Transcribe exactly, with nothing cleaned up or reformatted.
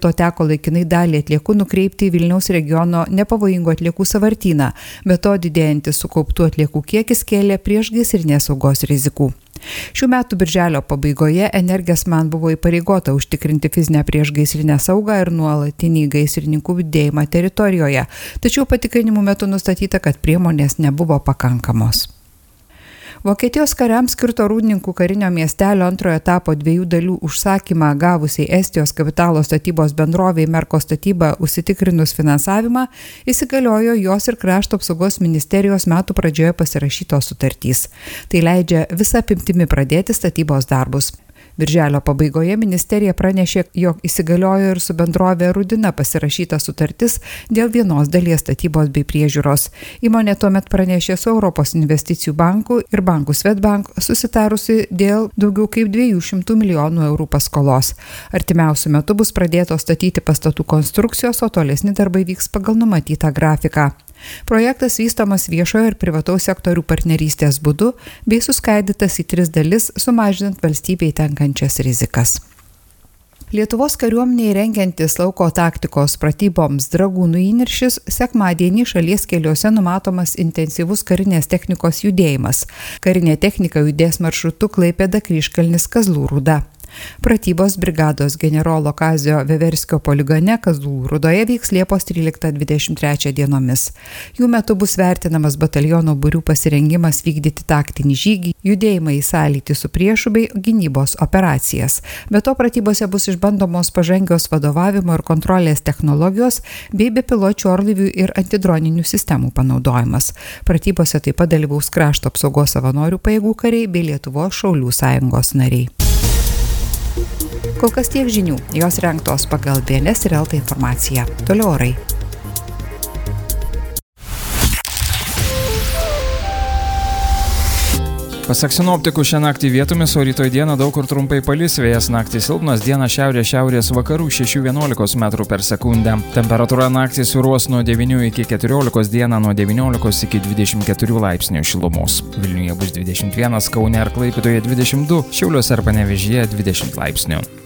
to teko laikinai dalį atliekų nukreipti į Vilniaus regiono nepavojingų atliekų sąvartyną, be to didėjantis sukauptų atliekų kiekis kėlė priešgaisrinės saugos rizikų. Šių metų birželio pabaigoje Energesman buvo įpareigota užtikrinti fizinę priešgaisrinę saugą ir nuolatinį gaisrininkų judėjimą teritorijoje, tačiau patikrinimų metu nustatyta, kad priemonės nebuvo pakankamos. Vokietijos kariams skirto Rūdninkų karinio miestelio antrojo etapo dviejų dalių užsakymą gavusiai Estijos kapitalo statybos bendrovei Merko statyba užsitikrinus finansavimą įsigaliojo jos ir krašto apsaugos ministerijos metų pradžioje pasirašytos sutartys. Tai leidžia visą apimtimi pradėti statybos darbus. Birželio pabaigoje ministerija pranešė, jog įsigaliojo ir su bendrovė Rudina pasirašyta sutartis dėl vienos dalies statybos bei priežiūros. Įmonė tuomet pranešė su Europos investicijų banku ir banku Swedbank susitarusi dėl daugiau kaip dviejų šimtų milijonų eurų paskolos. Artimiausiu metu bus pradėtos statyti pastatų konstrukcijos, o tolesni darbai vyks pagal numatytą grafiką. Projektas vystomas viešojo ir privataus sektorių partnerystės būdu bei suskaidytas į tris dalis, sumažinant valstybei tenkančias rizikas. Lietuvos kariuomeniai rengiantis lauko taktikos pratyboms Dragūnų įniršis, sekmadienį šalies keliuose numatomas intensyvus karinės technikos judėjimas. Karinė technika judės maršrutu Klaipėda-Kryžkalnis Kazlų Rūda. Pratybos brigados generolo Kazio Veverskio poligone Kazlų Rūdoje vyks Liepos tryliktą dvidešimt trečią dienomis. Jų metu bus vertinamas bataliono būrių pasirengimas vykdyti taktinį žygį, judėjimai į sąlytį su priešu bei gynybos operacijas. Be to pratybose bus išbandomos pažangios vadovavimo ir kontrolės technologijos bei bepiločių orlaivių ir antidroninių sistemų panaudojimas. Pratybose taip pat dalyvaus krašto apsaugos savanorių pajėgų kariai bei Lietuvos šaulių sąjungos nariai. Kol kas tiek žinių, jos rengtos pagal B N S ir L T informaciją. Toliau orai. Pasak sinoptikų, šią naktį vietomis, o rytoj dieną daug kur trumpai palis, vėjas naktį silpnas, dieną šiaurės šiaurės vakarų šešių vienuolikos metrų per sekundę. Temperatūra naktį svyruos nuo devynių iki keturiolikos, dieną nuo devyniolikos iki dvidešimt keturių laipsnių šilumos. Vilniuje bus dvidešimt vienas, Kaune ir Klaipėdoje dvidešimt du, Šiauliuose ir Panevėžyje dvidešimt laipsnių.